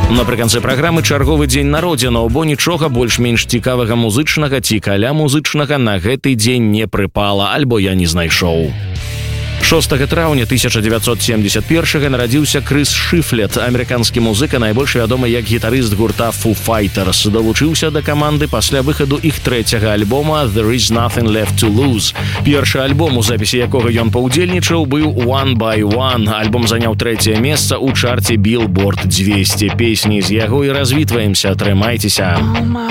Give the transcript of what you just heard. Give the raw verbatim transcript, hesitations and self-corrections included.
Напрыканцы праграмы чарговы дзень народзінаў, бо нічога больш-менш цікавага музычнага ці каля музычнага на гэты дзень не прыпала, альбо я не знайшоў. шостага траўня тысяча дзевяцьсот семьдесят першага нарадзіўся Крыс Шыфлет, амерыканскі музыка, найбольш вядомы як гітарыст гурта Foo Fighters. Далучыўся да каманды пасля выхаду іх трэцяга альбома «There is nothing left to lose». Першы альбом, у запісе якога ён паўдзельнічаў, быў «One by One». Альбом заняў трэцяе месца ў чарце Billboard двести. Песні з яго і развітваемся, трымайцеся.